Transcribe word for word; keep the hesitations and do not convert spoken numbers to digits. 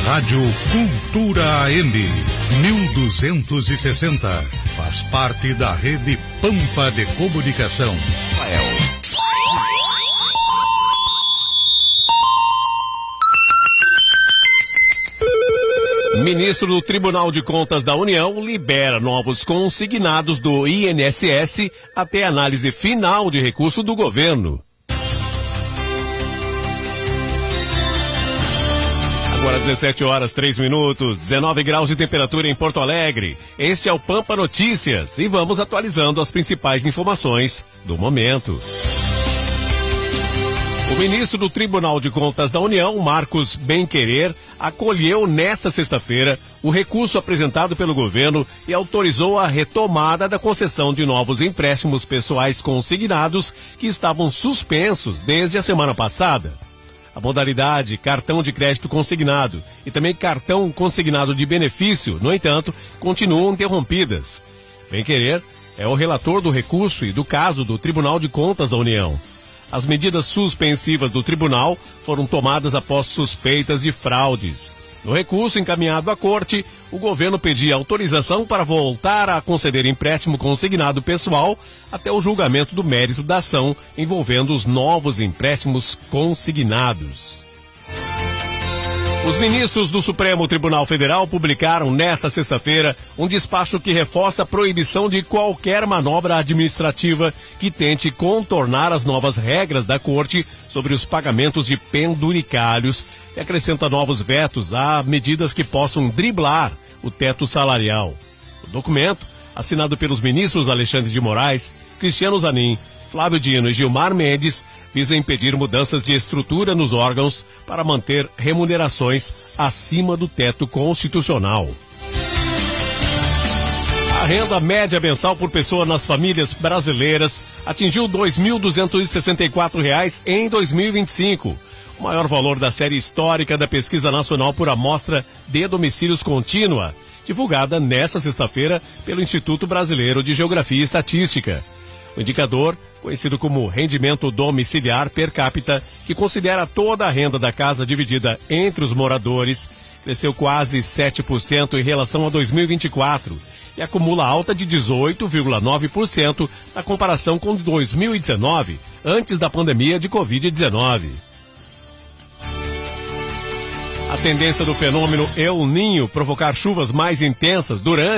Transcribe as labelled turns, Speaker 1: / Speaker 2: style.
Speaker 1: Rádio Cultura A M, mil duzentos e sessenta. Faz parte da rede Pampa de Comunicação.
Speaker 2: Ministro do Tribunal de Contas da União libera novos consignados do I N S S até análise final de recurso do governo. Agora dezessete horas, três minutos, dezenove graus de temperatura em Porto Alegre. Este é o Pampa Notícias e vamos atualizando as principais informações do momento. O ministro do Tribunal de Contas da União, Marcos Benquerer, acolheu nesta sexta-feira o recurso apresentado pelo governo e autorizou a retomada da concessão de novos empréstimos pessoais consignados que estavam suspensos desde a semana passada. A modalidade cartão de crédito consignado e também cartão consignado de benefício, no entanto, continuam interrompidas. Benquerer é o relator do recurso e do caso do Tribunal de Contas da União. As medidas suspensivas do tribunal foram tomadas após suspeitas de fraudes. No recurso encaminhado à corte, o governo pedia autorização para voltar a conceder empréstimo consignado pessoal até o julgamento do mérito da ação envolvendo os novos empréstimos consignados. Os ministros do Supremo Tribunal Federal publicaram nesta sexta-feira um despacho que reforça a proibição de qualquer manobra administrativa que tente contornar as novas regras da Corte sobre os pagamentos de penduricalhos e acrescenta novos vetos a medidas que possam driblar o teto salarial. O documento, assinado pelos ministros Alexandre de Moraes, Cristiano Zanin, Flávio Dino e Gilmar Mendes, visa impedir mudanças de estrutura nos órgãos para manter remunerações acima do teto constitucional. A renda média mensal por pessoa nas famílias brasileiras atingiu dois mil duzentos e sessenta e quatro reais em dois mil e vinte e cinco, o maior valor da série histórica da Pesquisa Nacional por Amostra de Domicílios Contínua, divulgada nesta sexta-feira pelo Instituto Brasileiro de Geografia e Estatística. O indicador, conhecido como rendimento domiciliar per capita, que considera toda a renda da casa dividida entre os moradores, cresceu quase sete por cento em relação a dois mil e vinte e quatro e acumula alta de dezoito vírgula nove por cento na comparação com dois mil e dezenove, antes da pandemia de covid dezenove. A tendência do fenômeno El Niño provocar chuvas mais intensas durante